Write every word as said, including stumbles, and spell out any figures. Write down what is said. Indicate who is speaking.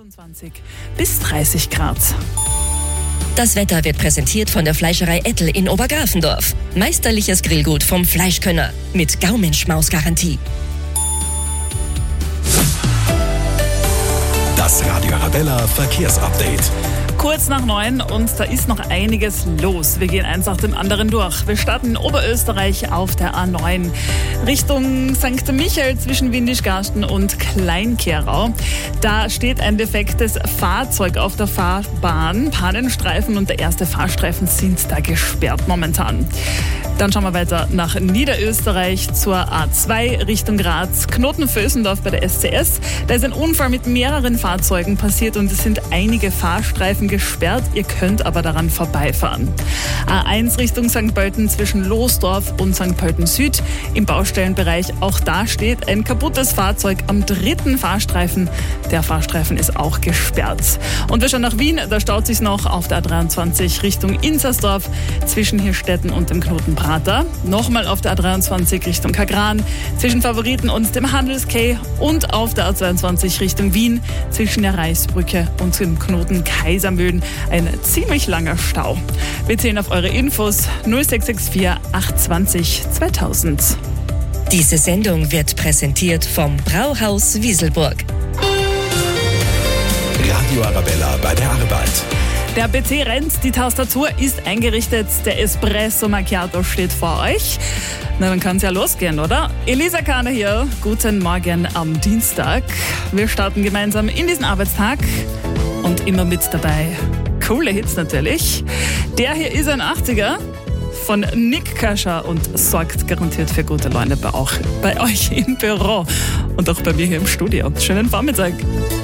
Speaker 1: achtundzwanzig bis dreißig Grad.
Speaker 2: Das Wetter wird präsentiert von der Fleischerei Ettel in Obergrafendorf. Meisterliches Grillgut vom Fleischkönner mit Gaumenschmaus-Garantie.
Speaker 3: Das Radio Arabella Verkehrsupdate.
Speaker 1: Kurz nach neun und da ist noch einiges los. Wir gehen eins nach dem anderen durch. Wir starten in Oberösterreich auf der A neun Richtung Sankt Michael zwischen Windischgarsten und Kleinkehrau. Da steht ein defektes Fahrzeug auf der Fahrbahn. Pannenstreifen und der erste Fahrstreifen sind da gesperrt momentan. Dann schauen wir weiter nach Niederösterreich zur A zwei Richtung Graz, Knoten-Vösendorf bei der S C S. Da ist ein Unfall mit mehreren Fahrzeugen passiert und es sind einige Fahrstreifen gesperrt. Ihr könnt aber daran vorbeifahren. A eins Richtung Sankt Pölten zwischen Losdorf und Sankt Pölten Süd im Baustellenbereich. Auch da steht ein kaputtes Fahrzeug am dritten Fahrstreifen. Der Fahrstreifen ist auch gesperrt. Und wir schauen nach Wien. Da staut sich noch auf der A dreiundzwanzig Richtung Inzersdorf zwischen Hirstetten und dem Knotenprater. Nochmal auf der A dreiundzwanzig Richtung Kagran zwischen Favoriten und dem Handelskay und auf der A zweiundzwanzig Richtung Wien zwischen der Reichsbrücke und dem Knoten Kaisermühlen. Ein ziemlich langer Stau. Wir zählen auf eure Infos null sechs sechs vier acht zwei null zweitausend.
Speaker 2: Diese Sendung wird präsentiert vom Brauhaus Wieselburg.
Speaker 3: Radio Arabella bei der Arbeit.
Speaker 1: Der P C rennt, die Tastatur ist eingerichtet, der Espresso Macchiato steht vor euch. Na, dann kann es ja losgehen, oder? Elisa Kahner hier, guten Morgen am Dienstag. Wir starten gemeinsam in diesen Arbeitstag und immer mit dabei coole Hits natürlich. Der hier ist ein achtziger von Nick Kascher und sorgt garantiert für gute Laune bei, auch bei euch im Büro und auch bei mir hier im Studio. Schönen Vormittag.